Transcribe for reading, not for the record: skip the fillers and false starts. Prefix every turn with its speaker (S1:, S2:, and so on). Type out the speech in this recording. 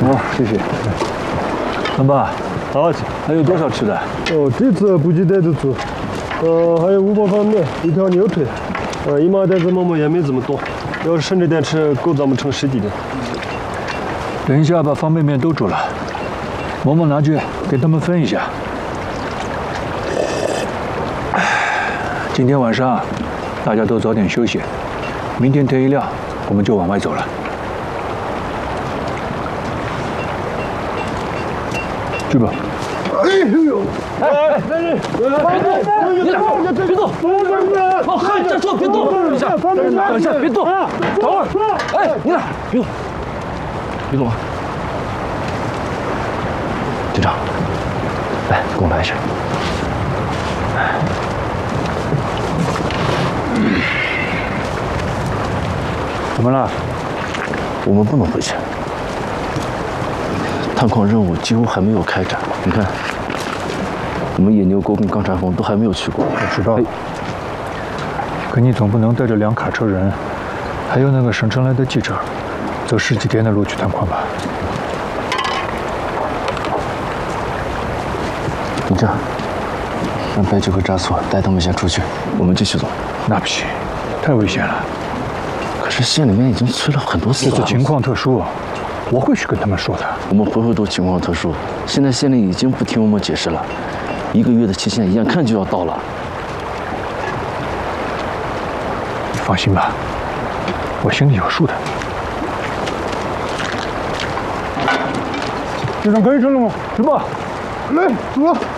S1: 好，谢谢。老爸，
S2: 好，
S1: 还有多少吃的？
S2: 哦，这次补给袋子足，还有5包方便面，1条牛腿，1麻袋子馍馍也没这么多，要是剩着点吃，够咱们撑10几天。
S1: 等一下把方便面都煮了，馍馍拿去给他们分一下。今天晚上大家都早点休息，明天天一亮我们就往外走了。去吧。
S2: 哎呦！哎，
S1: 你俩别动！哦，嗨，站住！别动！等一下，别动！等会儿！哎，你俩别动！别动啊！队长，来，跟我来一下。怎么了？
S3: 我们不能回去。探矿任务几乎还没有开展。你看，我们野牛沟跟钢禅峰都还没有去过。
S1: 我知道。可你总不能带着2卡车人，还有那个省城来的记者，走10几天的路去探矿吧？
S3: 你这样，让白酒和扎索带他们先出去，我们继续走。
S1: 那不行，太危险了。
S3: 可是县里面已经催了很多次了。
S1: 这次情况特殊，我会去跟他们说的。
S3: 我们回都情况特殊，现在县令已经不听我们解释了，1个月的期限眼看就要到了。
S1: 你放心吧，我心里有数的。
S2: 队长可以上了吗？
S1: 去吧。
S2: 来，走了。